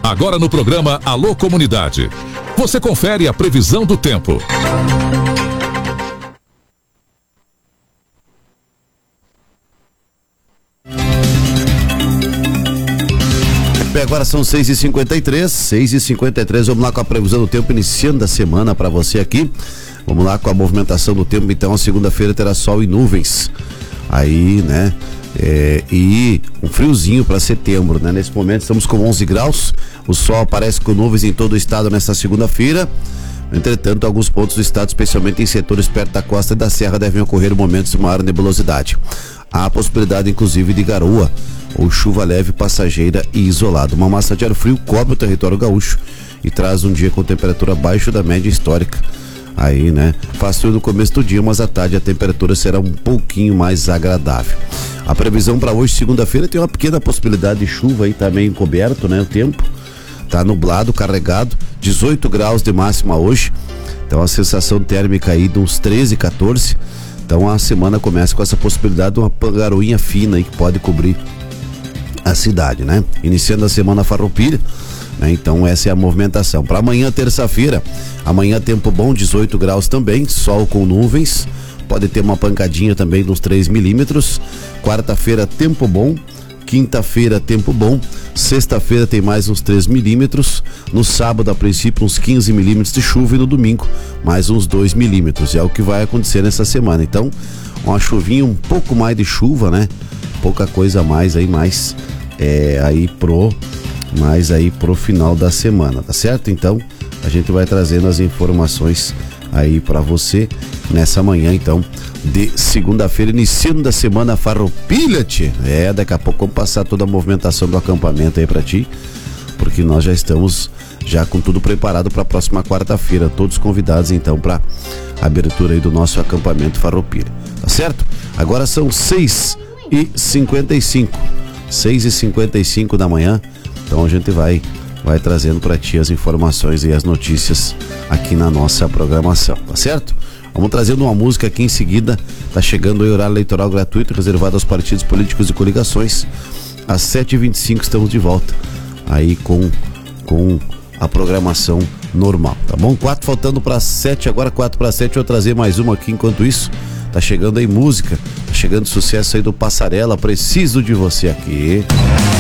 Agora no programa Alô Comunidade. Você confere a previsão do tempo. Agora são 6h53, vamos lá com a previsão do tempo iniciando a semana para você aqui. Vamos lá com a movimentação do tempo. Então a segunda-feira terá sol e nuvens aí, né? E um friozinho para setembro, né? Nesse momento estamos com 11 graus, o sol aparece com nuvens em todo o estado nesta segunda-feira. Entretanto, alguns pontos do estado, especialmente em setores perto da costa e da serra, devem ocorrer momentos de maior nebulosidade. Há a possibilidade inclusive de garoa ou chuva leve, passageira e isolada. Uma massa de ar frio cobre o território gaúcho e traz um dia com temperatura abaixo da média histórica. Aí, né? Faz frio no começo do dia, mas à tarde a temperatura será um pouquinho mais agradável. A previsão para hoje, segunda-feira, tem uma pequena possibilidade de chuva aí, tá meio encoberto, né? O tempo tá nublado, carregado, 18 graus de máxima hoje. Então a sensação térmica aí de uns 13, 14. Então a semana começa com essa possibilidade de uma garoinha fina aí que pode cobrir a cidade, né? Iniciando a semana farroupilha, né? Então essa é a movimentação. Para amanhã, terça-feira, amanhã tempo bom, 18 graus também, sol com nuvens, pode ter uma pancadinha também de uns 3 milímetros. Quarta-feira, tempo bom. Quinta-feira, tempo bom. Sexta-feira tem mais uns 3 milímetros. No sábado, a princípio, uns 15 milímetros de chuva e no domingo, mais uns 2 milímetros. É o que vai acontecer nessa semana. Então, uma chuvinha, um pouco mais de chuva, né? Pouca coisa a mais aí, mais aí pro final da semana, tá certo? Então, a gente vai trazendo as informações aí pra você nessa manhã, então, de segunda-feira, iniciando da semana farroupilha, tchê. Daqui a pouco vamos passar toda a movimentação do acampamento aí pra ti, porque nós já estamos com tudo preparado para a próxima quarta-feira, todos convidados então para abertura aí do nosso acampamento farroupilha, tá certo? Agora são 6h55 da manhã, então a gente vai trazendo para ti as informações e as notícias aqui na nossa programação, tá certo? Vamos trazendo uma música aqui em seguida. Tá chegando o horário eleitoral gratuito reservado aos partidos políticos e coligações. Às 7h25 estamos de volta aí com a programação normal, tá bom? 4 faltando para 7, agora 4 para 7, eu vou trazer mais uma aqui enquanto isso. Tá chegando aí música, tá chegando sucesso aí do Passarela, preciso de você aqui.